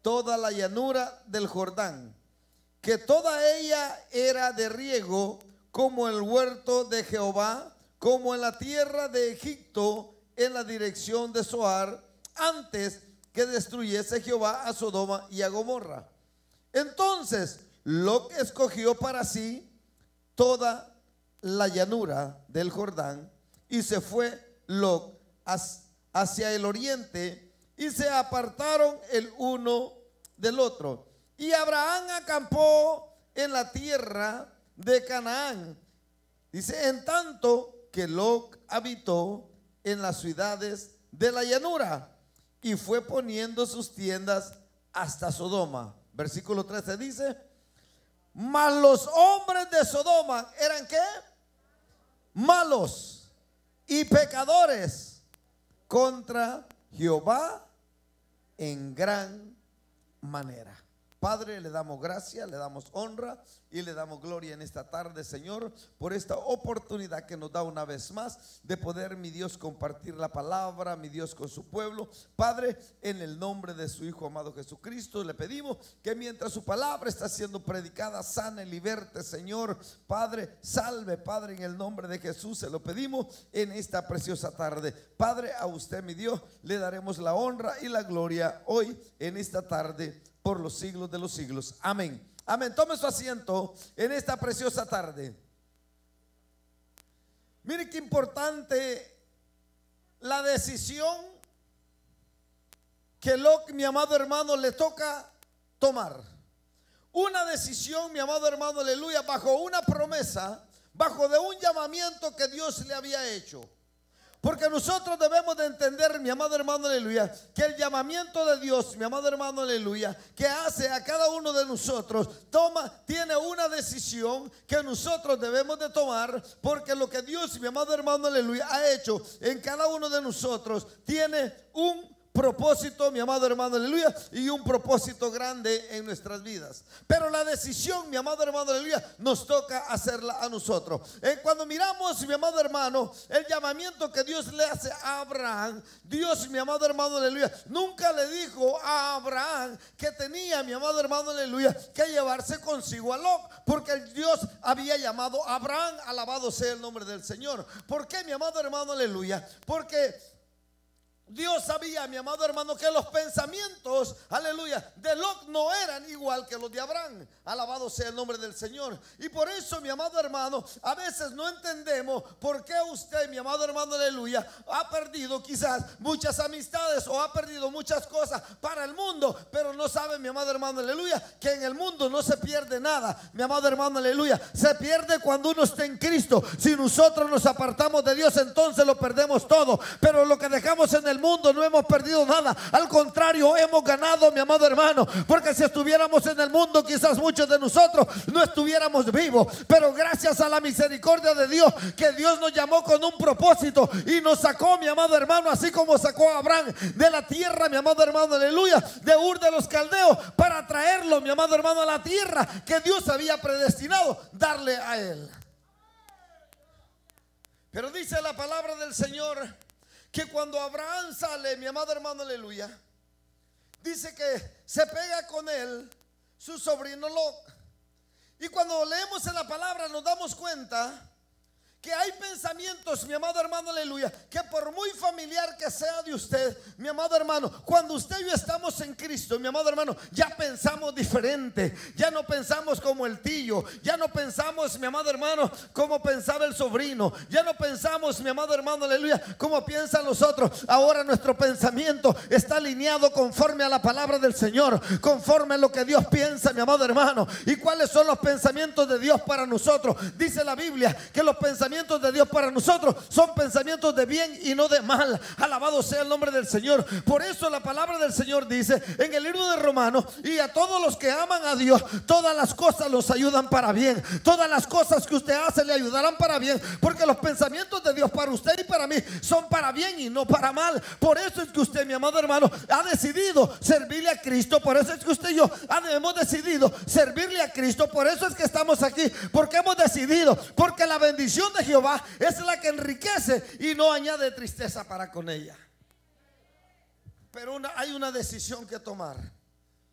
toda la llanura del Jordán, que toda ella era de riego, como el huerto de Jehová, como en la tierra de Egipto, en la dirección de Zoar, antes que destruyese Jehová a Sodoma y a Gomorra. Entonces Lot escogió para sí toda la llanura del Jordán, y se fue Lot hacia el oriente, y se apartaron el uno del otro. Y Abraham acampó en la tierra de Canaán, dice, en tanto que Lot habitó en las ciudades de la llanura, y fue poniendo sus tiendas hasta Sodoma. Versículo 13 dice: mas los hombres de Sodoma eran ¿qué? Malos y pecadores contra Jehová en gran manera. Padre, le damos gracias, le damos honra y le damos gloria en esta tarde, Señor, por esta oportunidad que nos da una vez más de poder, mi Dios, compartir la palabra, mi Dios, con su pueblo. Padre, en el nombre de su Hijo amado Jesucristo, le pedimos que mientras su palabra está siendo predicada, sane, liberte, Señor. Padre, salve, Padre, en el nombre de Jesús, se lo pedimos en esta preciosa tarde. Padre, a usted, mi Dios, le daremos la honra y la gloria hoy, en esta tarde, por los siglos de los siglos. Amén. Amén. Tome su asiento en esta preciosa tarde. Mire qué importante la decisión que Lot, mi amado hermano, le toca tomar. Una decisión, mi amado hermano, aleluya, bajo una promesa, bajo de un llamamiento que Dios le había hecho. Porque nosotros debemos de entender, mi amado hermano, aleluya, que el llamamiento de Dios, mi amado hermano, aleluya, que hace a cada uno de nosotros, tiene una decisión que nosotros debemos de tomar. Porque lo que Dios, mi amado hermano, aleluya, ha hecho en cada uno de nosotros tiene un propósito, mi amado hermano, aleluya, y un propósito grande en nuestras vidas. Pero la decisión, mi amado hermano, aleluya, nos toca hacerla a nosotros. Cuando miramos, mi amado hermano, el llamamiento que Dios le hace a Abraham, Dios, mi amado hermano, aleluya, nunca le dijo a Abraham que tenía, mi amado hermano, aleluya, que llevarse consigo a Lot, porque Dios había llamado a Abraham, alabado sea el nombre del Señor. ¿Por qué, mi amado hermano, aleluya? Porque Dios sabía, mi amado hermano, que los pensamientos, aleluya, de Lot no eran igual que los de Abraham. Alabado sea el nombre del Señor. Y por eso, mi amado hermano, a veces no entendemos por qué usted, mi amado hermano, aleluya, ha perdido quizás muchas amistades o ha perdido muchas cosas para el mundo. Pero no sabe, mi amado hermano, aleluya, que en el mundo no se pierde nada, mi amado hermano, aleluya. Se pierde cuando uno está en Cristo. Si nosotros nos apartamos de Dios, entonces lo perdemos todo. Pero lo que dejamos en el mundo no hemos perdido nada, al contrario, hemos ganado, mi amado hermano. Porque si estuviéramos en el mundo, quizás muchos de nosotros no estuviéramos vivos. Pero gracias a la misericordia de Dios, que Dios nos llamó con un propósito y nos sacó, mi amado hermano, así como sacó a Abraham de la tierra, mi amado hermano, aleluya, de Ur de los Caldeos, para traerlo, mi amado hermano, a la tierra que Dios había predestinado darle a él. Pero dice la palabra del Señor que cuando Abraham sale, mi amado hermano, aleluya, dice que se pega con él su sobrino Lot. Y cuando leemos en la palabra nos damos cuenta que hay pensamientos, mi amado hermano, aleluya, que por muy familiar que sea de usted, mi amado hermano, cuando usted y yo estamos en Cristo, mi amado hermano, ya pensamos diferente. Ya no pensamos como el tío, ya no pensamos, mi amado hermano, como pensaba el sobrino, ya no pensamos, mi amado hermano, aleluya, como piensan los otros. Ahora nuestro pensamiento está alineado conforme a la palabra del Señor, conforme a lo que Dios piensa, mi amado hermano. ¿Y cuáles son los pensamientos de Dios para nosotros? Dice la Biblia que los pensamientos de Dios para nosotros son pensamientos de bien y no de mal. Alabado sea el nombre del Señor. Por eso la palabra del Señor dice en el libro de Romanos: y a todos los que aman a Dios, todas las cosas los ayudan para bien. Todas las cosas que usted hace le ayudarán para bien, porque los pensamientos de Dios para usted y para mí son para bien y no para mal. Por eso es que usted, mi amado hermano, ha decidido servirle a Cristo. Por eso es que usted y yo hemos decidido servirle a Cristo. Por eso es que estamos aquí, porque hemos decidido, porque la bendición de Jehová es la que enriquece y no añade tristeza para con ella. Pero hay una decisión que tomar.